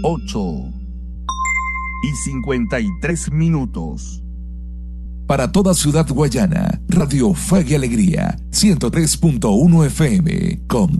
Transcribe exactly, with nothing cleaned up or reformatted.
ocho y cincuenta y tres minutos. Para toda Ciudad Guayana, Radio Fe y Alegría, ciento tres punto uno F M, con